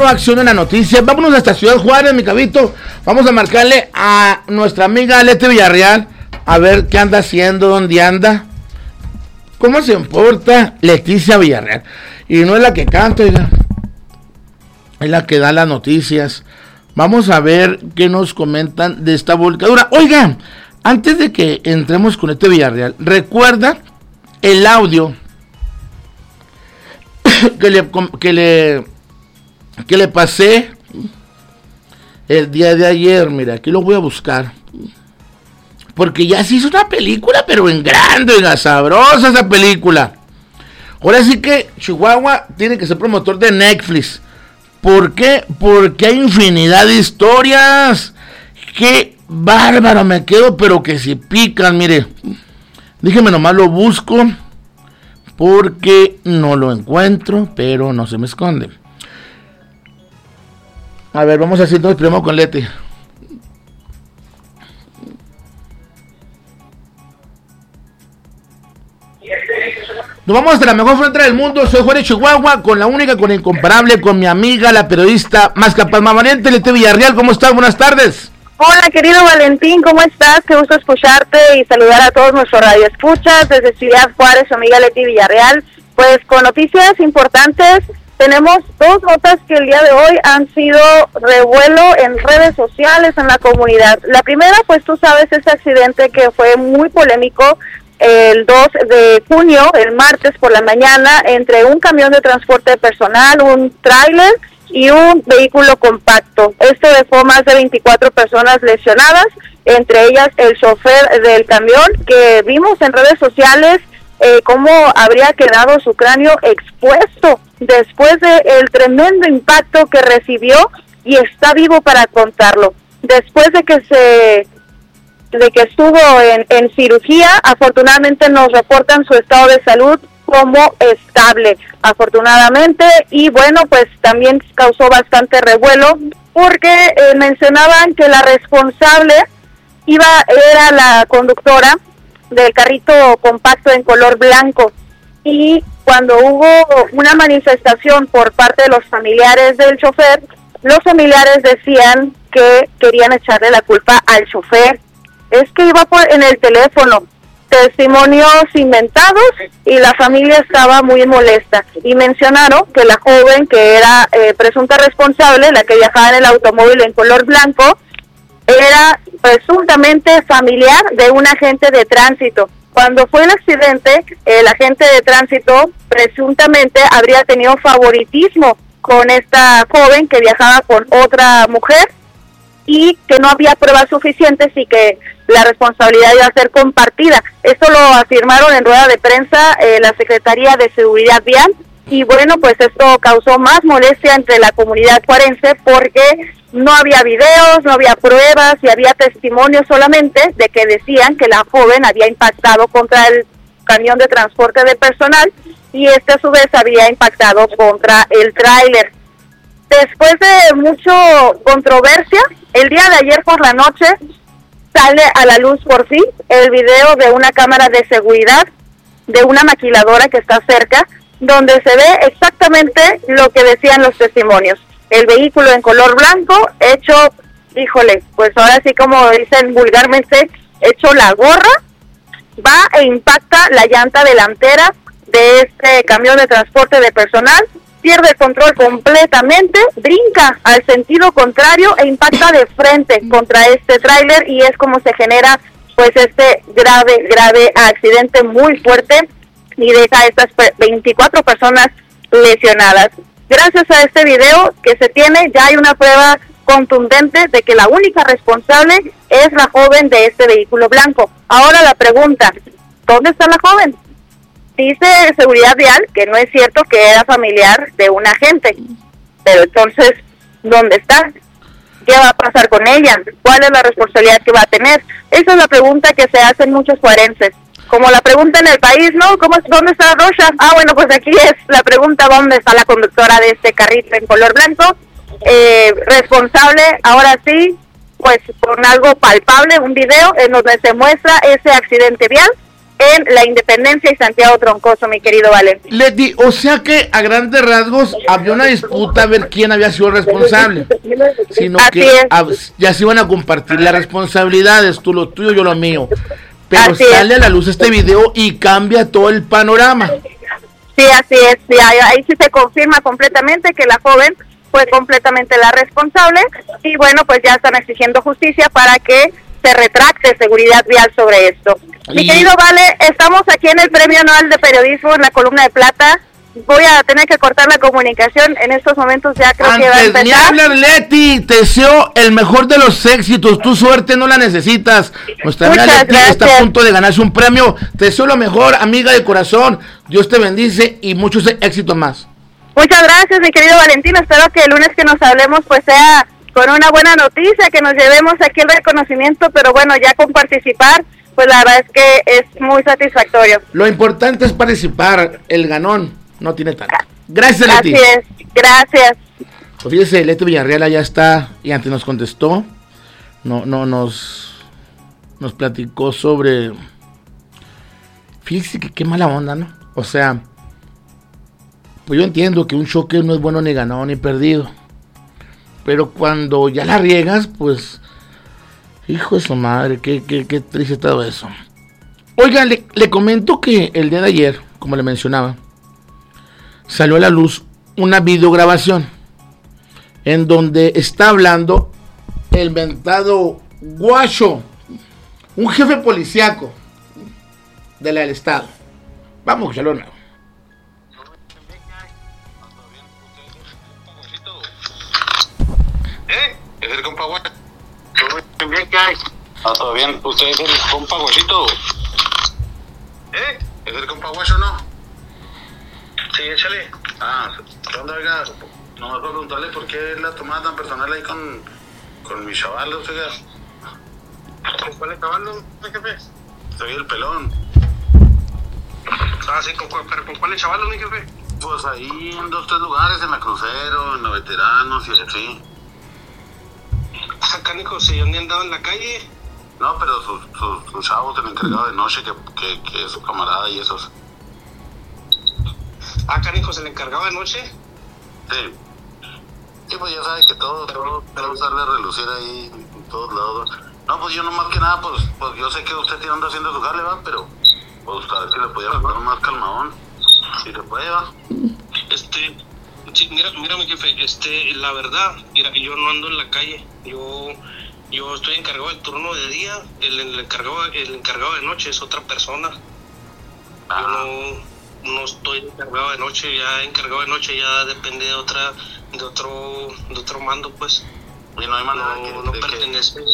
tomando acción en la noticia. Vámonos hasta Ciudad Juárez, mi cabito. Vamos a marcarle a nuestra amiga Leti Villarreal a ver qué anda haciendo, dónde anda. ¿Cómo se importa Leticia Villarreal? Y no es la que canta, oiga, es la que da las noticias. Vamos a ver qué nos comentan de esta volcadura. Oigan, antes de que entremos con este Villarreal, recuerda el audio que le pasé el día de ayer. Mira, aquí lo voy a buscar, porque ya se hizo una película, pero en grande, en la sabrosa esa película. Ahora sí que Chihuahua tiene que ser promotor de Netflix. ¿Por qué? Porque hay infinidad de historias. Qué bárbaro, me quedo, pero que se pican, mire. Déjeme nomás lo busco, porque no lo encuentro, pero no se me esconde. A ver, vamos a hacer el primo con Leti. Nos vamos hasta la mejor frontera del mundo. Soy Juárez, Chihuahua, con la única, con la incomparable, con mi amiga, la periodista más capaz, más valiente, Leti Villarreal. ¿Cómo estás? Buenas tardes. Hola, querido Valentín, ¿cómo estás? Qué gusto escucharte y saludar a todos nuestros radioescuchas desde Ciudad Juárez, su amiga Leti Villarreal. Pues con noticias importantes, tenemos dos notas que el día de hoy han sido revuelo en redes sociales, en la comunidad. La primera, pues tú sabes, ese accidente que fue muy polémico el 2 de junio, el martes por la mañana, entre un camión de transporte personal, un tráiler y un vehículo compacto. Esto dejó más de 24 personas lesionadas, entre ellas el chofer del camión, que vimos en redes sociales cómo habría quedado su cráneo expuesto después del tremendo impacto que recibió, y está vivo para contarlo. Después de que estuvo en cirugía, afortunadamente nos reportan su estado de salud como estable, afortunadamente. Y bueno, pues también causó bastante revuelo porque mencionaban que la responsable era la conductora del carrito compacto en color blanco, y cuando hubo una manifestación por parte de los familiares del chofer, los familiares decían que querían echarle la culpa al chofer. Es que iba en el teléfono, testimonios inventados, y la familia estaba muy molesta, y mencionaron que la joven que era presunta responsable, la que viajaba en el automóvil en color blanco, era presuntamente familiar de un agente de tránsito. Cuando fue el accidente, el agente de tránsito presuntamente habría tenido favoritismo con esta joven que viajaba con otra mujer, y que no había pruebas suficientes y que la responsabilidad iba a ser compartida. Esto lo afirmaron en rueda de prensa la Secretaría de Seguridad Vial, y bueno, pues esto causó más molestia entre la comunidad juarense, porque no había videos, no había pruebas, y había testimonios solamente de que decían que la joven había impactado contra el camión de transporte de personal, y este a su vez había impactado contra el tráiler. Después de mucho controversia, el día de ayer por la noche sale a la luz por fin el video de una cámara de seguridad de una maquiladora que está cerca, donde se ve exactamente lo que decían los testimonios. El vehículo en color blanco, hecho, híjole, pues ahora sí, como dicen vulgarmente, hecho la gorra, va e impacta la llanta delantera de este camión de transporte de personal, pierde el control completamente, brinca al sentido contrario e impacta de frente contra este tráiler, y es como se genera pues este grave accidente muy fuerte, y deja a estas 24 personas lesionadas. Gracias a este video que se tiene, ya hay una prueba contundente de que la única responsable es la joven de este vehículo blanco. Ahora la pregunta, ¿dónde está la joven? Dice Seguridad Vial que no es cierto que era familiar de un agente, pero entonces, ¿dónde está? ¿Qué va a pasar con ella? ¿Cuál es la responsabilidad que va a tener? Esa es la pregunta que se hacen muchos juarenses. Como la pregunta en el país, ¿no? ¿Dónde está Rocha? Bueno, pues aquí es la pregunta, ¿dónde está la conductora de este carrito en color blanco? Responsable, ahora sí, pues con algo palpable, un video en donde se muestra ese accidente vial, en La Independencia y Santiago Troncoso, mi querido Valentín. Leti, o sea que a grandes rasgos había una disputa a ver quién había sido responsable, sino Así que es. ya se iban a compartir las responsabilidades, tú lo tuyo, yo lo mío. Pero Así sale es. a la luz este video y cambia todo el panorama. Sí, así es. Sí, ahí sí se confirma completamente que la joven fue completamente la responsable y bueno, pues ya están exigiendo justicia para que se retracte Seguridad Vial sobre esto. Mi querido Vale, estamos aquí en el Premio Anual de Periodismo en la columna de plata. Voy a tener que cortar la comunicación en estos momentos, ya creo que va a Antes de empezar. hablar, Leti, te deseo el mejor de los éxitos. Tu suerte no la necesitas. Nuestra amiga Muchas Leti está a gracias. punto de ganarse un premio. Te deseo lo mejor, amiga de corazón. Dios te bendice y muchos éxitos más. Muchas gracias, mi querido Valentín. Espero que el lunes que nos hablemos pues sea con una buena noticia, que nos llevemos aquí el reconocimiento, pero bueno, ya con participar, pues la verdad es que es muy satisfactorio. Lo importante es participar. El ganón no tiene tanto. Gracias, Leti. Así es, gracias. Pues fíjese, Leti Villarreal ya está y antes nos contestó. Nos platicó sobre. Fíjese que qué mala onda, ¿no? O sea, pues yo entiendo que un choque no es bueno ni ganado ni perdido. Pero cuando ya la riegas, pues. Hijo de su madre, qué triste todo eso. Oigan, le comento que el día de ayer, como le mencionaba, salió a la luz una videograbación en donde está hablando el mentado Guacho, un jefe policíaco del estado. Vamos a escucharlo de nuevo. ¿Es el compa Guacho? ¿Qué hay? ¿Todo bien? ¿Usted es el compa Guachito? ¿Es el compa Guacho o no? Sí, échale. ¿Qué onda, oiga? No me puedo preguntarle por qué la tomada tan personal ahí con mis chavalos, oiga. ¿Con cuáles chavalos, jefe? Soy el pelón. Sí, pero ¿con cuáles chavalos, mi jefe? Pues ahí en 2-3 lugares, en la Crucero, en los veteranos y así. Cánico, si yo ni andaba en la calle. No, pero sus chavos, el encargado de noche, que es su camarada y esos. Cánico, ¿se le encargaba de noche? Sí. Sí, pues ya sabes que todo sale a relucir ahí en todos lados. No, pues yo no más que nada, pues yo sé que usted anda haciendo su jale, va, pero pues a ver si le podía faltar más calmadón. Si se puede, va. Sí, mira mi jefe, la verdad, mira, yo no ando en la calle, yo estoy encargado del turno de día, el encargado de noche es otra persona. Yo no estoy encargado de noche, ya depende de otro mando, pues. Y no hay manera no pertenece.